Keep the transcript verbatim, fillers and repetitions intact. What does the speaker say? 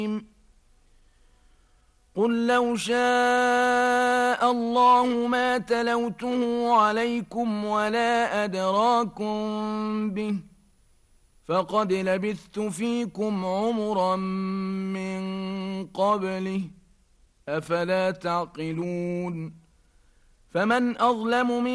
قل لو شاء الله ما تلوته عليكم ولا أدراكم به فقد لبثت فيكم عمرا من قبله أفلا تعقلون فمن أظلم